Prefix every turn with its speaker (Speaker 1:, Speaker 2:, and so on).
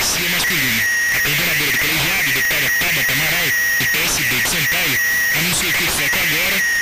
Speaker 1: supremacia masculina. A coordenadora do colegiado, doutora Tabata Amaral,